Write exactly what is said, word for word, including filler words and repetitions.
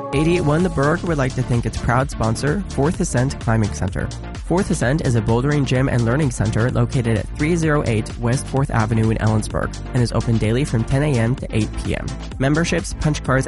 eighty-eight one The Berg would like to thank its proud sponsor, Fourth Ascent Climbing Center. Fourth Ascent is a bouldering gym and learning center located at three oh eight West fourth Avenue in Ellensburg and is open daily from ten a.m. to eight p.m. Memberships, punch cards,